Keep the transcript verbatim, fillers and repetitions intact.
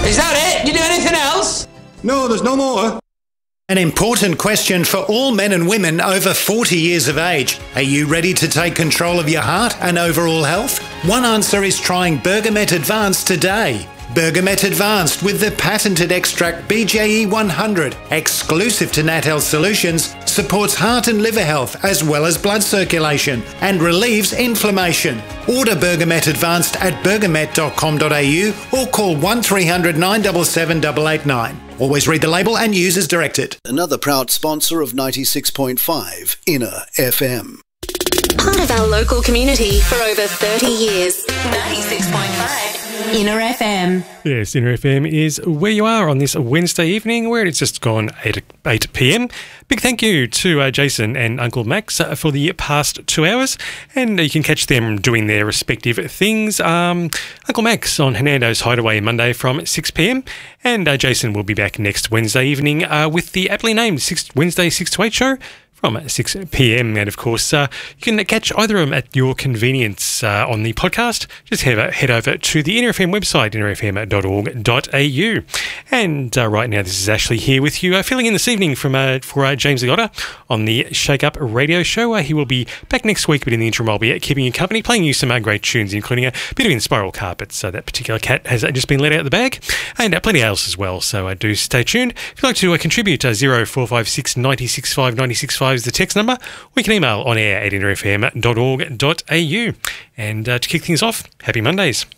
Is that it? You do anything else? No, there's no more. An important question for all men and women over forty years of age. Are you ready to take control of your heart and overall health? One answer is trying Bergamet Advanced today. Bergamet Advanced with the patented extract B J E one hundred, exclusive to Nat Health Solutions, supports heart and liver health as well as blood circulation and relieves inflammation. Order Bergamet Advanced at bergamet dot com dot a u or call one three hundred nine seven seven eight eight nine. Always read the label and use as directed. Another proud sponsor of ninety-six point five Inner F M. Part of our local community for over thirty years. ninety-six point five Inner F M. Yes, Inner F M is where you are on this Wednesday evening, where it's just gone eight p.m. Big thank you to uh, Jason and Uncle Max uh, for the past two hours, and you can catch them doing their respective things. Um, Uncle Max on Hernando's Hideaway Monday from six p.m, and uh, Jason will be back next Wednesday evening uh, with the aptly named six, Wednesday six to eight show from six p.m. And of course, uh, you can catch either of them at your convenience uh, on the podcast. Just head, head over to the Inner F M website, inner f m dot org dot a u. And uh, right now, this is Ashley here with you, uh, filling in this evening from uh, for uh, James Agotta on the Shake Up Radio Show. Uh, he will be back next week, but in the interim, I'll be keeping you company, playing you some uh, great tunes, including a bit of In Spiral Carpets. So that particular cat has uh, just been let out of the bag, and uh, plenty else as well. So uh, do stay tuned. If you'd like to uh, contribute, uh, zero four five six nine six five nine six five is the text number. Or you can email on air at inner f m dot org dot a u. And uh, to kick things off, happy Mondays.